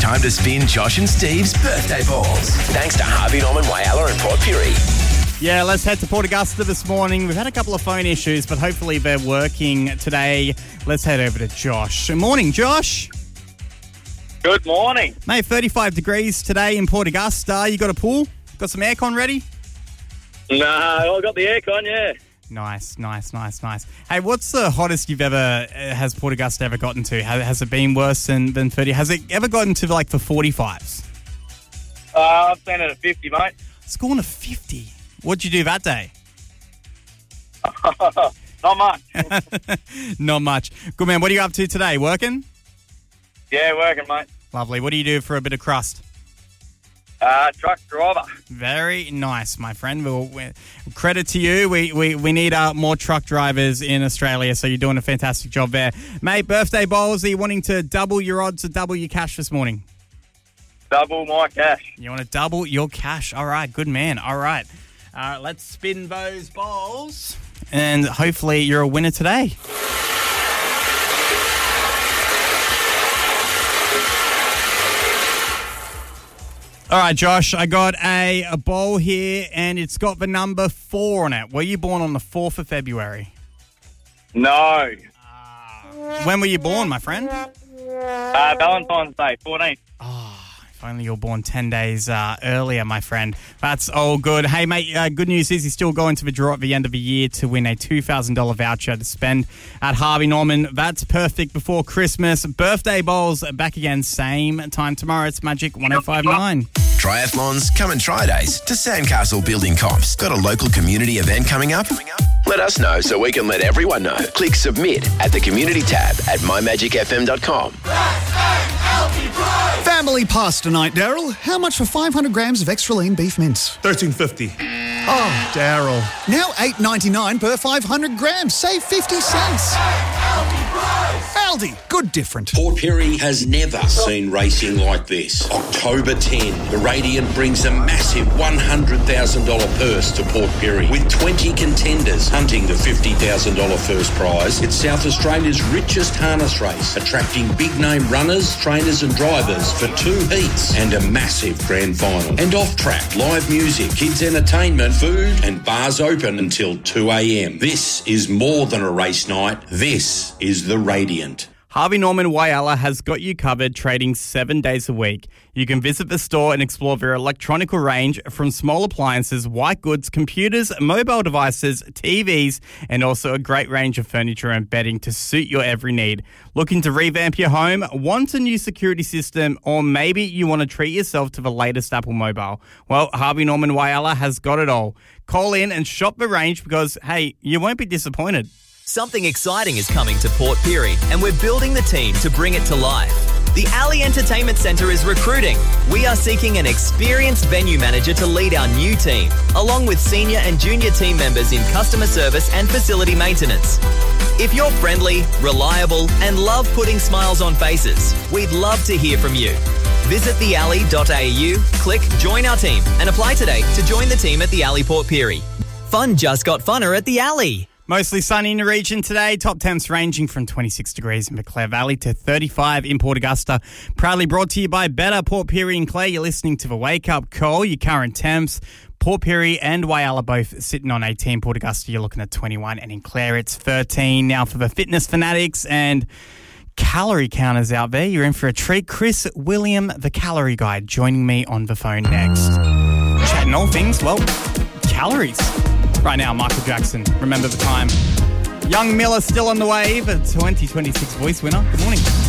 time to spin Josh and Steve's birthday balls. Thanks to Harvey Norman Whyalla and Port Pirie. Yeah, let's head to Port Augusta this morning. We've had a couple of phone issues, but hopefully they're working today. Let's head over to Josh. Good morning, Josh. Good morning. Mate, 35 degrees today in Port Augusta. You got a pool? Got some aircon ready? No, I got the aircon, yeah. Nice. Hey, what's the hottest has Port Augusta ever gotten to? Has it been worse than 30? Has it ever gotten to like the 45s? I've seen it at 50, mate. It's going to 50. What'd you do that day? Not much. Not much. Good man, what are you up to today? Working? Yeah, working, mate. Lovely. What do you do for a bit of crust? Truck driver. Very nice, my friend. Credit to you. We need more truck drivers in Australia, so you're doing a fantastic job there. Mate, birthday bowls, are you wanting to double your odds or double your cash this morning? Double my cash. You want to double your cash? All right, good man. All right. Let's spin those bowls, and hopefully you're a winner today. All right, Josh, I got a bowl here, and it's got the number 4 on it. Were you born on the 4th of February? No. When were you born, my friend? Valentine's Day, 14th. If only you were born 10 days earlier, my friend. That's all good. Hey, mate, good news is you're still going to the draw at the end of the year to win a $2,000 voucher to spend at Harvey Norman. That's perfect before Christmas. Birthday bowls back again, same time tomorrow. It's Magic 105.9. Triathlons, come and try days to Sandcastle Building Comps. Got a local community event coming up? Let us know so we can let everyone know. Click submit at the community tab at mymagicfm.com. Family pasta night, Daryl. How much for 500 grams of extra lean beef mince? $13.50. Oh, Daryl. Now $8.99 per 500 grams. Save 50 cents. Aldi. Good different. Port Pirie has never seen racing like this. October 10, the Radiant brings a massive $100,000 purse to Port Pirie, with 20 contenders hunting the $50,000 first prize. It's South Australia's richest harness race, attracting big-name runners, trainers and drivers for 2 heats and a massive grand final. And off-track, live music, kids' entertainment, food and bars open until 2 a.m. This is more than a race night. This is the Radiant. Harvey Norman Whyalla has got you covered, trading 7 days a week. You can visit the store and explore their electronical range from small appliances, white goods, computers, mobile devices, TVs, and also a great range of furniture and bedding to suit your every need. Looking to revamp your home, want a new security system, or maybe you want to treat yourself to the latest Apple mobile? Well, Harvey Norman Whyalla has got it all. Call in and shop the range because, hey, you won't be disappointed. Something exciting is coming to Port Pirie, and we're building the team to bring it to life. The Alley Entertainment Centre is recruiting. We are seeking an experienced venue manager to lead our new team, along with senior and junior team members in customer service and facility maintenance. If you're friendly, reliable, and love putting smiles on faces, we'd love to hear from you. Visit thealley.au, click Join Our Team, and apply today to join the team at the Alley Port Pirie. Fun just got funner at the Alley. Mostly sunny in the region today. Top temps ranging from 26 degrees in the Clare Valley to 35 in Port Augusta. Proudly brought to you by Better Port Pirie and Clare. You're listening to the Wake Up Call. Your current temps. Port Pirie and Whyalla both sitting on 18. Port Augusta, you're looking at 21. And in Clare, it's 13. Now for the fitness fanatics and calorie counters out there, you're in for a treat. Chris William, the calorie guide, joining me on the phone next. Chatting all things, well, calories. Right now, Michael Jackson, Remember the Time. Young Miller still on the way, but 2026 Voice winner. Good morning.